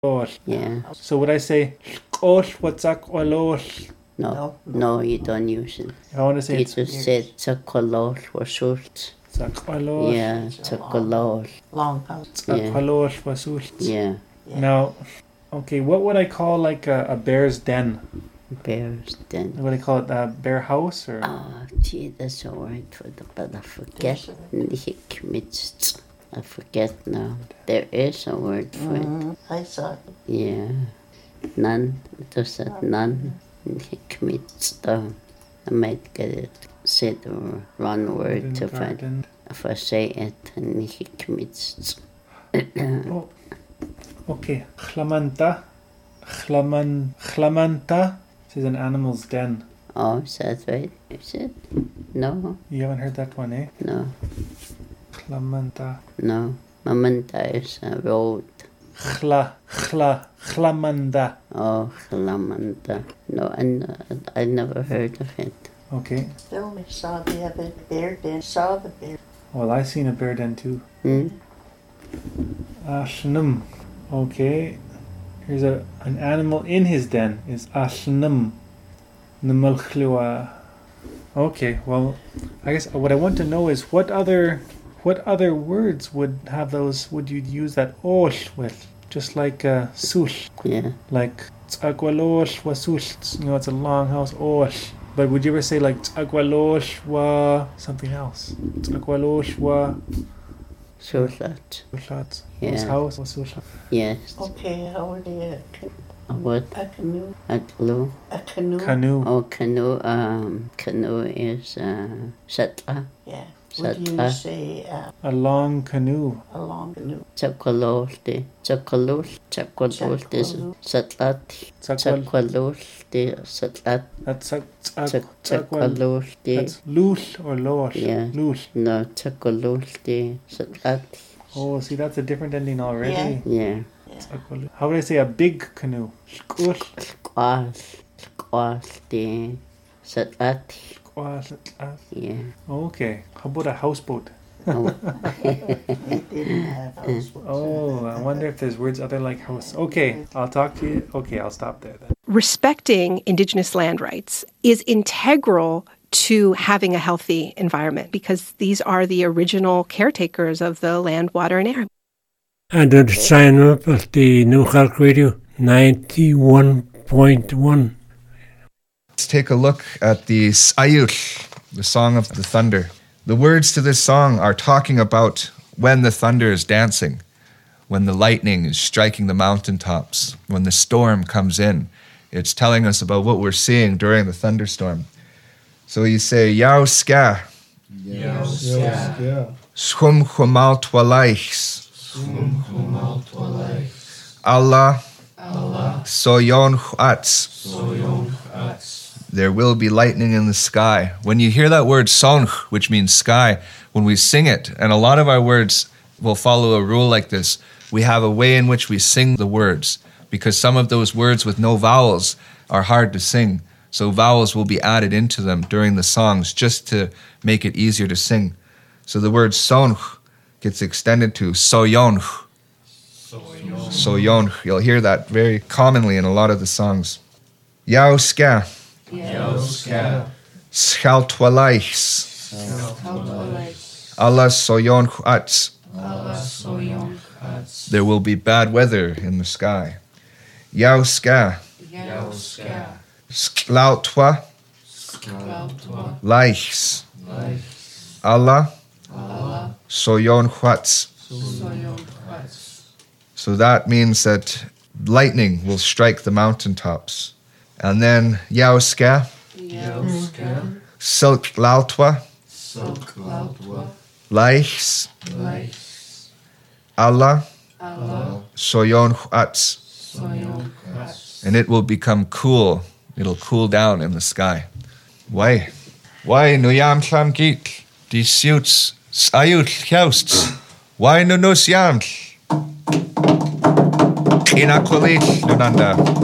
Yeah. So would I say Tsakwalol? No, you don't use it. I want to say You just say Tsakwalol or Sult. Tsakwalol. Yeah, Tsakwalol. Long house. Tsakwalol Wasult. Yeah. Now, okay, what would I call like a bear's den? Bear's den. What do they call it? A bear house or? Gee, that's a word for the, but I forget. I forget now. There is a word for it. I saw it. Yeah. None. Does that none? I might get it. Say the wrong word to find. If I say it, and he commits. Oh. Okay. Chlamanta. Chlamanta is an animal's den. Oh, is that right? Is it? No. You haven't heard that one, eh? No. Chlamanta. No. Mamanta is a road. Chlamanda. Oh, Chlamanda. No, I never heard of it. Okay. Still, we saw the other bear den. Saw the bear. Well, I seen a bear den too. Ashnum. Okay. Here's an animal in his den. Is Ashnum. Numalchliwa. Okay, well, I guess what I want to know is what other words would have those, would you use that osh with? Just like sush. Yeah. Like tsagwalosh wa sush. You know, it's a long house, osh. But would you ever say like tsagwalosh wa something else? Tsagwalosh wa Sulat. sushat. Yeah. His house was sushat. Yes. Okay, how would you? What? A canoe. A glue. A canoe. Canoe. Oh, canoe. Canoe is satla. Yeah. Would you say A long canoe. a long canoe? Chakwalolti. Chakwalolti is satlat. Chakwalolti satlat. That's Chakwalolti. That's lush or losh. Yeah. Lush. No, chakwalolti satlat. Oh, see, that's a different ending already. Yeah. How would I say a big canoe? Squalti. Satlat. Yeah. Okay. How about a houseboat? Oh. They didn't have houseboats. Oh, I wonder if there's words other like house. Okay, I'll talk to you. Okay, I'll stop there then. Respecting Indigenous land rights is integral to having a healthy environment because these are the original caretakers of the land, water, and air. And then sign up at the New York Radio 91.1. Let's take a look at the Sayul, the Song of the Thunder. The words to this song are talking about when the thunder is dancing, when the lightning is striking the mountaintops, when the storm comes in. It's telling us about what we're seeing during the thunderstorm. So you say, Yao ska, Schum chumal twalaichs, Allah, Soyon chuatz. There will be lightning in the sky. When you hear that word sonch, which means sky, when we sing it, and a lot of our words will follow a rule like this, we have a way in which we sing the words, because some of those words with no vowels are hard to sing. So vowels will be added into them during the songs just to make it easier to sing. So the word sonch gets extended to soyonch. Soyonch. You'll hear that very commonly in a lot of the songs. Yao ska. Schaltwalaichs. Allah soyon chuatz. There will be bad weather in the sky. Yao ska. Sklautwa. Laichs. Allah soyon chuatz. So that means that lightning will strike the mountaintops. And then Yauska, Silk Lautwa, Laichs, Allah, Soyon Chuatz. And it will become cool. It'll cool down in the sky. Why nuyam chlam git, die suits, sayut jousts. Why no nos yam? Inakwalik, Lunanda.